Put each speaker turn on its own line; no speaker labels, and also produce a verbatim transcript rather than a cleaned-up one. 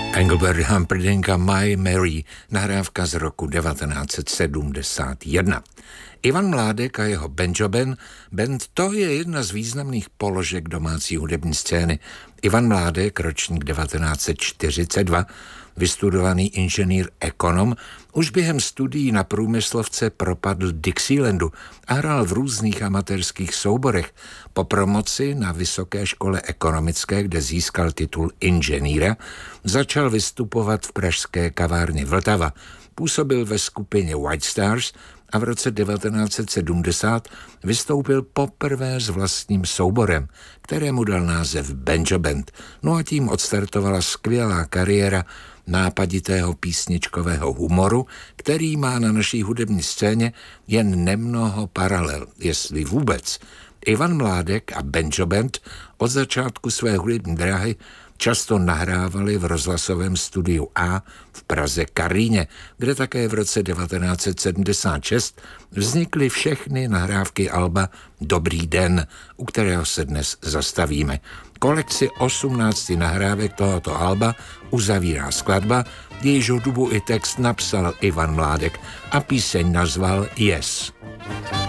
Engelbert Humperdinck a My Mary, nahrávka z roku devatenáct set sedmdesát jedna. Ivan Mládek a jeho Benjoben Band, to je jedna z významných položek domácí hudební scény. Ivan Mládek, ročník devatenáct set čtyřicet dva, vystudovaný inženýr ekonom, už během studií na průmyslovce propadl Dixielandu a hrál v různých amatérských souborech. Po promoci na Vysoké škole ekonomické, kde získal titul inženýra, začal vystupovat v pražské kavárně Vltava. Působil ve skupině White Stars a v roce devatenáct set sedmdesát vystoupil poprvé s vlastním souborem, kterému dal název Banjo Band. No a tím odstartovala skvělá kariéra nápaditého písničkového humoru, který má na naší hudební scéně jen nemnoho paralel, jestli vůbec. Ivan Mládek a Banjo Band od začátku své hudební dráhy často nahrávali v rozhlasovém studiu A v Praze Karlíně, kde také v roce devatenáct set sedmdesát šest vznikly všechny nahrávky alba Dobrý den, u kterého se dnes zastavíme. Kolekci osmnácti nahrávek tohoto alba uzavírá skladba, jejíž hudbu i text napsal Ivan Mládek a píseň nazval Yes.